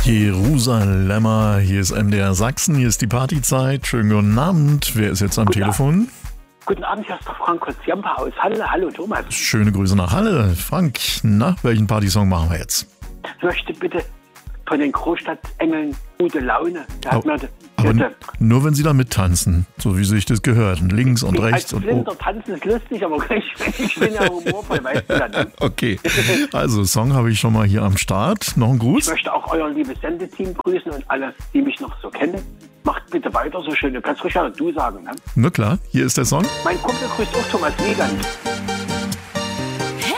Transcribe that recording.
Jerusalemer, hier ist MDR Sachsen, hier ist die Partyzeit. Schönen guten Abend. Wer ist jetzt am Telefon? Guten Abend, hier ist der Frank Kotziampa aus Halle. Hallo Thomas. Schöne Grüße nach Halle. Frank, na, welchen Partysong machen wir jetzt? Ich möchte bitte von den Großstadtengeln Gute Laune. Da hat mir Aber nur wenn sie da mittanzen, so wie sich das gehört. Links und rechts. Als Blinder tanzen ist lustig, aber ich bin ja humorvoll, weißt du dann. Okay, also Song habe ich schon mal hier am Start. Noch ein Gruß? Ich möchte auch euer liebes Sendeteam grüßen und alle, die mich noch so kennen. Macht bitte weiter so schön. Du kannst ruhig ja du sagen, ne? Na klar, hier ist der Song. Mein Kumpel grüßt auch Thomas Wiegand.